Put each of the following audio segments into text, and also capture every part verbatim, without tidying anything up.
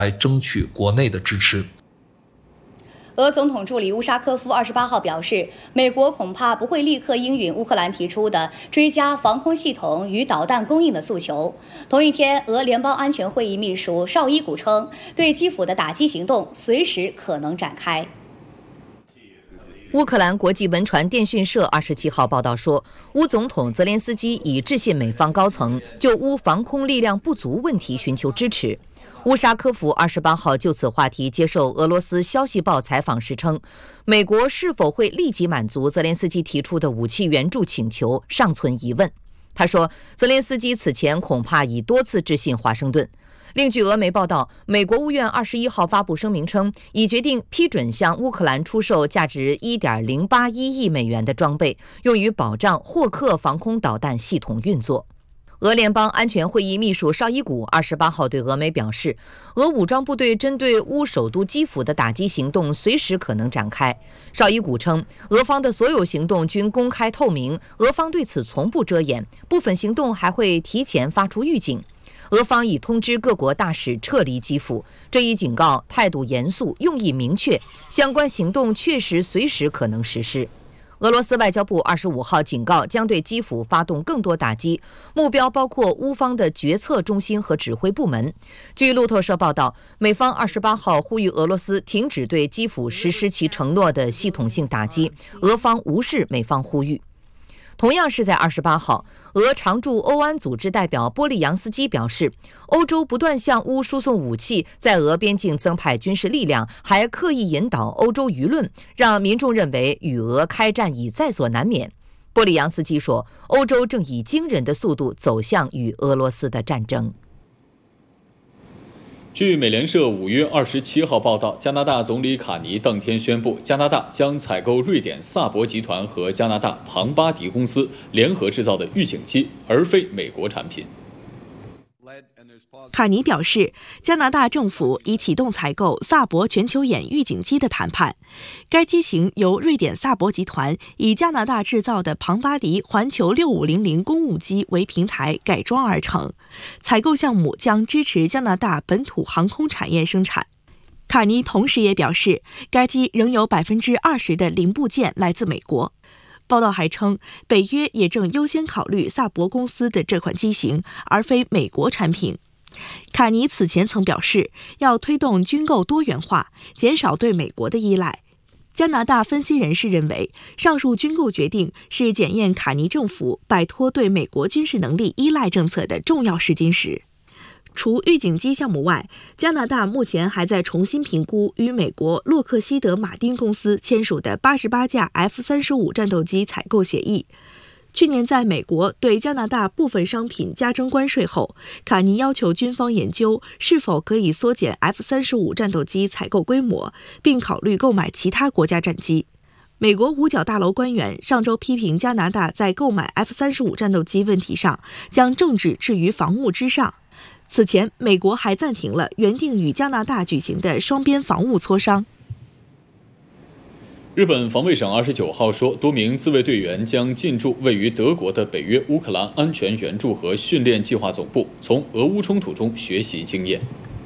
来争取国内的支持。 俄总统助理乌沙科夫二十八号表示，美国恐怕不会立刻应允乌克兰提出的追加防空系统与导弹供应的诉求。同一天，俄联邦安全会议秘书绍伊古称，对基辅的打击行动随时可能展开。 乌克兰国际文传电讯社二十七号报道说，乌总统泽连斯基已致信美方高层，就乌防空力量不足问题寻求支持。乌沙科夫二十八号就此话题接受俄罗斯消息报采访时称，美国是否会立即满足泽连斯基提出的武器援助请求尚存疑问。他说，泽连斯基此前恐怕已多次致信华盛顿。另据俄媒报道，美国务院二十一号发布声明称，已决定批准向乌克兰出售价值 一点零八一亿美元的装备，用于保障霍克防空导弹系统运作。俄联邦安全会议秘书绍伊古二十八号对俄媒表示，俄武装部队针对乌首都基辅的打击行动随时可能展开。绍伊古称，俄方的所有行动均公开透明，俄方对此从不遮掩，部分行动还会提前发出预警。俄方已通知各国大使撤离基辅，这一警告态度严肃，用意明确，相关行动确实随时可能实施。俄罗斯外交部二十五号警告，将对基辅发动更多打击，目标包括乌方的决策中心和指挥部门。据路透社报道，美方二十八号呼吁俄罗斯停止对基辅实施其承诺的系统性打击，俄方无视美方呼吁。同样是在二十八号，俄常驻欧安组织代表波利扬斯基表示，欧洲不断向乌输送武器，在俄边境增派军事力量，还刻意引导欧洲舆论，让民众认为与俄开战已在所难免。波利扬斯基说，欧洲正以惊人的速度走向与俄罗斯的战争。 据美联社五月二十七号报道，加拿大总理卡尼当天宣布，加拿大将采购瑞典萨博集团和加拿大庞巴迪公司联合制造的预警机，而非美国产品。 卡尼表示，加拿大政府已启动采购萨博全球眼预警机的谈判。该机型由瑞典萨博集团以加拿大制造的庞巴迪环球六五零零公务机为平台改装而成。采购项目将支持加拿大本土航空产业生产。卡尼同时也表示，该机仍有 百分之二十 的零部件来自美国。报道还称，北约也正优先考虑萨博公司的这款机型，而非美国产品。卡尼此前曾表示，要推动军购多元化，减少对美国的依赖。加拿大分析人士认为，上述军购决定是检验卡尼政府摆脱对美国军事能力依赖政策的重要试金石。除预警机项目外，加拿大目前还在重新评估与美国洛克希德马丁公司签署的八十八架 F 三十五 战斗机采购协议。去年在美国对加拿大部分商品加征关税后，卡尼要求军方研究是否可以缩减 F 三十五 战斗机采购规模，并考虑购买其他国家战机。美国五角大楼官员上周批评加拿大在购买 F 三十五 战斗机问题上将政治置于防务之上。此前，美国还暂停了原定与加拿大举行的双边防务磋商。 日本防卫省二十九号说，多名自卫队员将进驻位于德国的北约乌克兰安全援助和训练计划总部，从俄乌冲突中学习经验。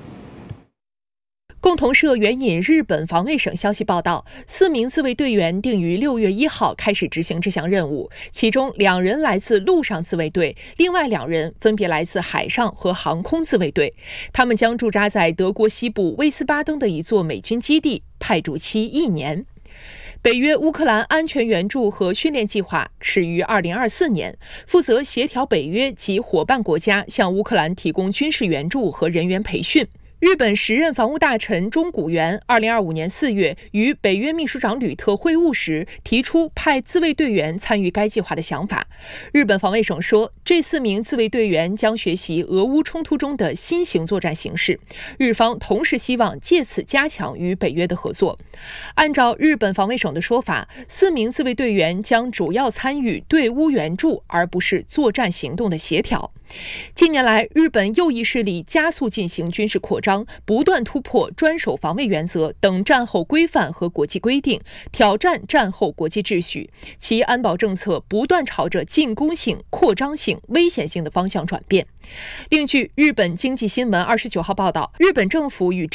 共同社援引日本防卫省消息报道，四名自卫队员定于六月一号开始执行这项任务，其中两人来自陆上自卫队，另外两人分别来自海上和航空自卫队。他们将驻扎在德国西部威斯巴登的一座美军基地，派驻期一年。北约乌克兰安全援助和训练计划始于二零二四年，负责协调北约及伙伴国家向乌克兰提供军事援助和人员培训。日本时任防务大臣中谷元二零二五年四月与北约秘书长吕特会晤时，提出派自卫队员参与该计划的想法。日本防卫省说，这四名自卫队员将学习俄乌冲突中的新型作战形势，日方同时希望借此加强与北约的合作。按照日本防卫省的说法，四名自卫队员将主要参与对乌援助，而不是作战行动的协调。近年来，日本右翼势力加速进行军事扩张。 张，不断突破专守防卫原则等战后规范和国际规定，挑战战后国际秩序。其安保政策不断朝着进攻性、扩张性、危险性的方向转变。另据日本经济新闻二十九号报道，日本政府与